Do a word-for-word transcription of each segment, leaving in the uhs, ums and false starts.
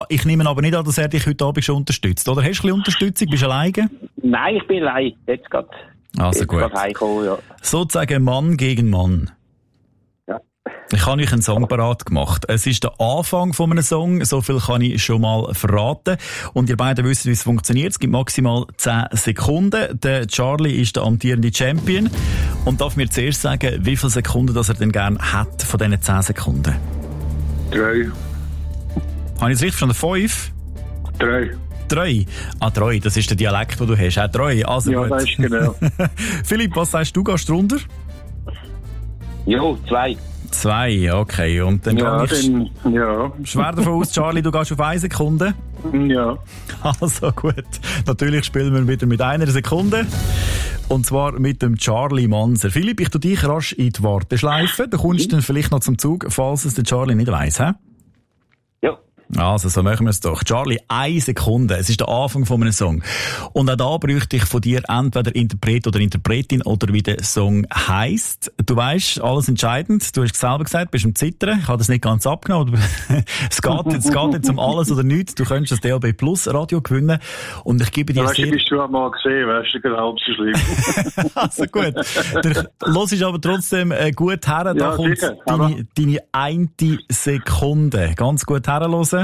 Ich nehme aber nicht an, dass er dich heute Abend schon unterstützt. Oder hast du ein bisschen Unterstützung? Bist du alleine? Nein, ich bin allein. Jetzt gerade. Also gut. Ja. Sozusagen Mann gegen Mann. Ja. Ich habe euch einen Song parat gemacht. Es ist der Anfang von einem Song, so viel kann ich schon mal verraten. Und ihr beiden wisst, wie es funktioniert. Es gibt maximal zehn Sekunden. Der Charlie ist der amtierende Champion und darf mir zuerst sagen, wie viele Sekunden das er denn gerne hat von diesen zehn Sekunden. Drei. Habe ich es richtig verstanden? Fünf? Drei. Drei? Ah, drei, das ist der Dialekt, den du hast. Auch drei, also ja, gut. das ist genau. Philipp, was sagst du, gehst du runter? Jo, zwei. Zwei, okay. Und dann ja, gehe ich dann, ja. schwer davon aus, Charlie, du gehst auf eine Sekunde. Ja. Also gut. Natürlich spielen wir wieder mit einer Sekunde. Und zwar mit dem Charlie Manser. Philipp, ich tu dich rasch in die Warteschleife. Du kommst dann vielleicht noch zum Zug, falls es der Charlie nicht weiss, hä? Ja. Also, so machen wir es doch. Charlie, eine Sekunde. Es ist der Anfang von einem Song. Und auch da bräuchte ich von dir entweder Interpret oder Interpretin oder wie der Song heisst. Du weisst, alles entscheidend. Du hast selber gesagt, bist am Zittern. Ich habe das nicht ganz abgenommen. es geht jetzt, es geht jetzt um alles oder nichts. Du könntest das D L B Plus Radio gewinnen. Und ich gebe dir weißt, sehr... Du bist schon einmal gesehen, weißt du, halb so schlimm. Also gut. Du hörst aber trotzdem gut her. Da ja, kommt sicher, deine, deine eine Sekunde. Ganz gut herhören.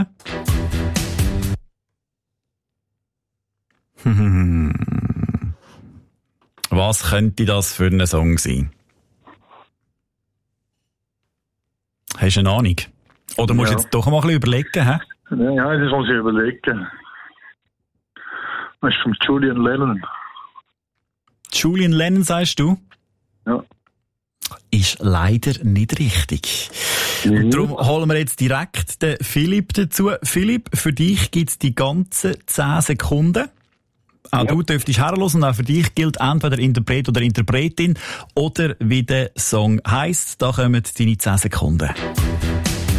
Was könnte das für ein Song sein? Hast du eine Ahnung? Oder musst du ja. jetzt doch mal ein bisschen überlegen, hä? Ja, das muss ich überlegen. Das ist von Julian Lennon. Julian Lennon, sagst du? Ja. Ist leider nicht richtig. Mhm. Und darum holen wir jetzt direkt den Philipp dazu. Philipp, für dich gibt es die ganzen zehn Sekunden. Auch ja. Du dürftest herhören und auch für dich gilt entweder Interpret oder Interpretin oder wie der Song heisst. Da kommen deine zehn Sekunden.